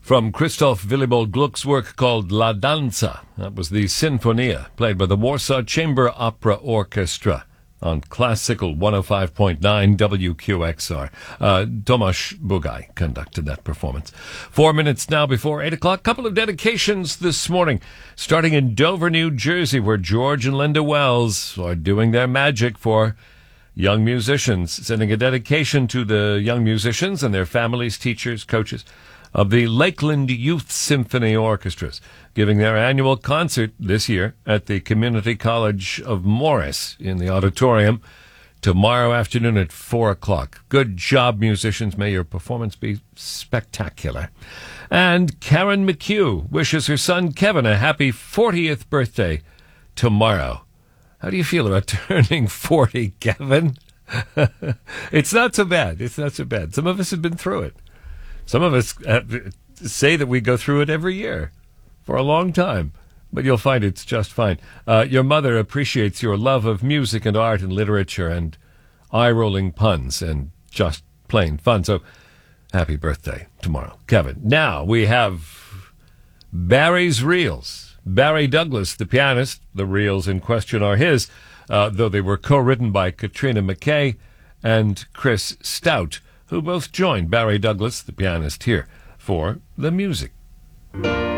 from Christoph Willibald Gluck's work called La Danza. That was the Sinfonia, played by the Warsaw Chamber Opera Orchestra on Classical 105.9 WQXR. Tomasz Bugaj conducted that performance. 4 minutes now before 8 o'clock. Couple of dedications this morning, starting in Dover, New Jersey, where George and Linda Wells are doing their magic for young musicians, sending a dedication to the young musicians and their families, teachers, coaches of the Lakeland Youth Symphony Orchestras, giving their annual concert this year at the Community College of Morris in the auditorium tomorrow afternoon at 4 o'clock. Good job, musicians. May your performance be spectacular. And Karen McHugh wishes her son Kevin a happy 40th birthday tomorrow. How do you feel about turning 40, Kevin? It's not so bad. It's not so bad. Some of us have been through it. Some of us say that we go through it every year for a long time, but you'll find it's just fine. Your mother appreciates your love of music and art and literature and eye-rolling puns and just plain fun. So happy birthday tomorrow, Kevin. Now we have Barry's Reels. Barry Douglas, the pianist. The reels in question are his, though they were co-written by Katrina McKay and Chris Stout, who both joined Barry Douglas, the pianist, here for the music.